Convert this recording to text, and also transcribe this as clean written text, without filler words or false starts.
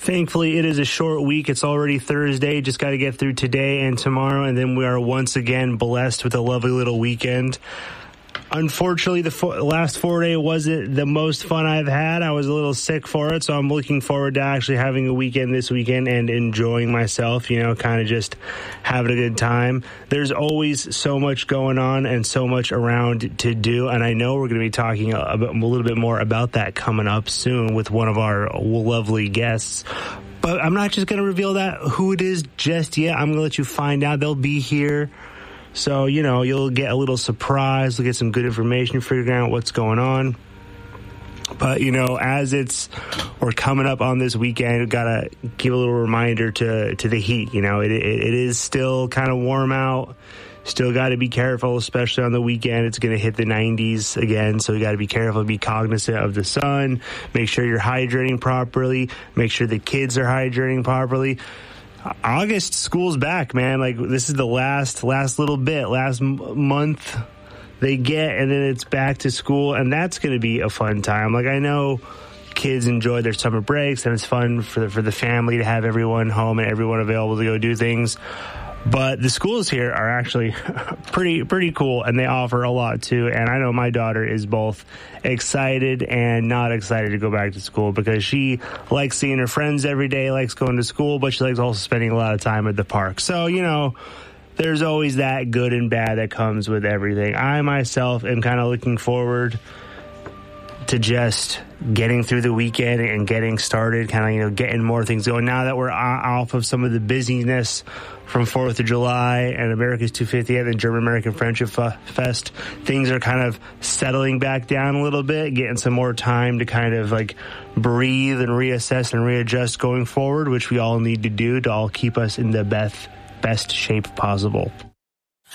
Thankfully, it is a short week. It's already Thursday. Just got to get through today and tomorrow, and then we are once again blessed with a lovely little weekend. Unfortunately, the last 4 day wasn't the most fun I've had. I was a little sick for it, so I'm looking forward to actually having a weekend this weekend and enjoying myself, kind of just having a good time. There's always so much going on and so much around to do, and I know we're going to be talking a little bit more about that coming up soon with one of our lovely guests. But I'm not just going to reveal who it is just yet. I'm going to let you find out. They'll be here. So, you'll get a little surprise. You'll get some good information, figuring out what's going on. But, as we're coming up on this weekend, we've got to give a little reminder to the heat. It is still kind of warm out. Still got to be careful, especially on the weekend. It's going to hit the 90s again, so you got to be careful, be cognizant of the sun. Make sure you're hydrating properly. Make sure the kids are hydrating properly. August, school's back, man. This is the last little bit, last month they get, and then it's back to school, and that's going to be a fun time. I know kids enjoy their summer breaks, and it's fun for the family to have everyone home and everyone available to go do things. But the schools here are actually pretty cool, and they offer a lot too. And I know my daughter is both excited and not excited to go back to school because she likes seeing her friends every day, likes going to school, but she likes also spending a lot of time at the park. So, there's always that good and bad that comes with everything. I myself am kind of looking forward to just getting through the weekend and getting started, getting more things going. Now that we're off of some of the busyness from 4th of July and America's 250th and German American Friendship Fest, things are kind of settling back down a little bit, getting some more time to kind of breathe and reassess and readjust going forward, which we all need to do to all keep us in the best shape possible.